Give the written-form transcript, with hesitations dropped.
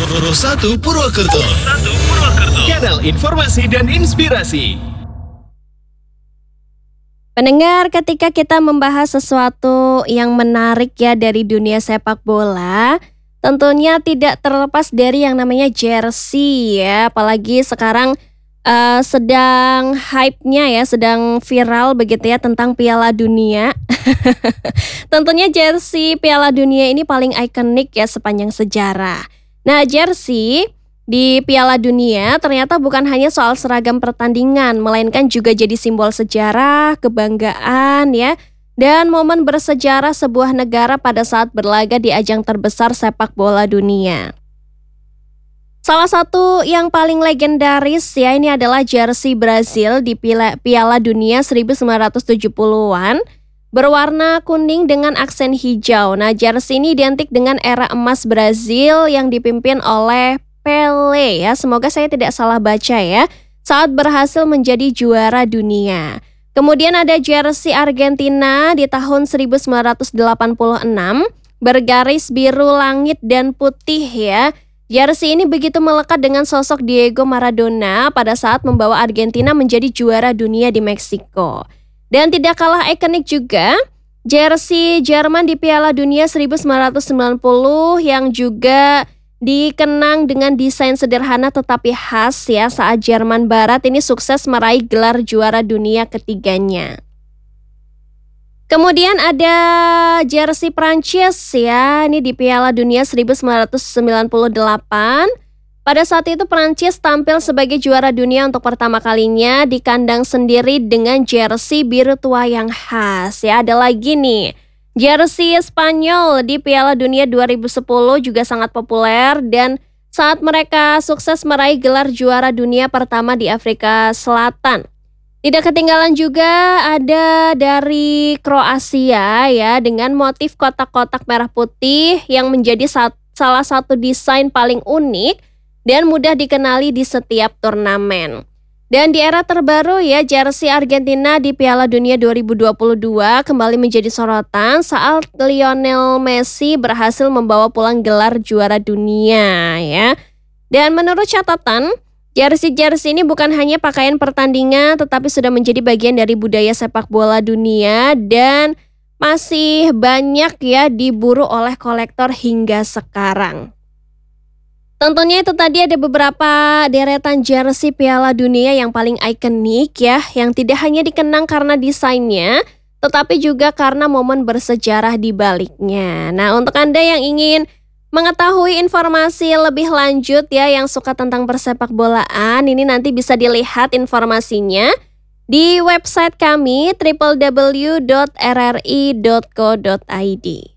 101 Purwokerto. Kanal informasi dan inspirasi. Pendengar, ketika kita membahas sesuatu yang menarik ya dari dunia sepak bola, tentunya tidak terlepas dari yang namanya jersey ya. Apalagi sekarang sedang hype-nya ya, sedang viral begitu ya tentang Piala Dunia. Tentunya jersey Piala Dunia ini paling ikonik ya sepanjang sejarah. Nah, jersey di Piala Dunia ternyata bukan hanya soal seragam pertandingan, melainkan juga jadi simbol sejarah, kebanggaan ya, dan momen bersejarah sebuah negara pada saat berlaga di ajang terbesar sepak bola dunia. Salah satu yang paling legendaris ya ini adalah jersey Brazil di Piala Dunia 1970-an. Berwarna kuning dengan aksen hijau. Nah, jersey ini identik dengan era emas Brazil yang dipimpin oleh Pelé ya. Semoga saya tidak salah baca ya. Saat berhasil menjadi juara dunia. Kemudian ada jersey Argentina di tahun 1986 bergaris biru langit dan putih ya. Jersey ini begitu melekat dengan sosok Diego Maradona pada saat membawa Argentina menjadi juara dunia di Meksiko. Dan tidak kalah ikonik juga, jersey Jerman di Piala Dunia 1990 yang juga dikenang dengan desain sederhana tetapi khas ya saat Jerman Barat ini sukses meraih gelar juara dunia ketiganya. Kemudian ada jersey Prancis ya, ini di Piala Dunia 1998. Pada saat itu Prancis tampil sebagai juara dunia untuk pertama kalinya di kandang sendiri dengan jersey biru tua yang khas. Ya, ada lagi nih, jersey Spanyol di Piala Dunia 2010 juga sangat populer dan saat mereka sukses meraih gelar juara dunia pertama di Afrika Selatan. Tidak ketinggalan juga ada dari Kroasia ya dengan motif kotak-kotak merah putih yang menjadi salah satu desain paling unik dan mudah dikenali di setiap turnamen. Dan di era terbaru ya, jersey Argentina di Piala Dunia 2022 kembali menjadi sorotan saat Lionel Messi berhasil membawa pulang gelar juara dunia ya. Dan menurut catatan, jersey ini bukan hanya pakaian pertandingan tetapi sudah menjadi bagian dari budaya sepak bola dunia dan masih banyak ya diburu oleh kolektor hingga sekarang. Tentunya itu tadi ada beberapa deretan jersey Piala Dunia yang paling ikonik ya, yang tidak hanya dikenang karena desainnya, tetapi juga karena momen bersejarah di baliknya. Nah, untuk Anda yang ingin mengetahui informasi lebih lanjut ya, yang suka tentang persepak bolaan, ini nanti bisa dilihat informasinya di website kami www.rri.co.id.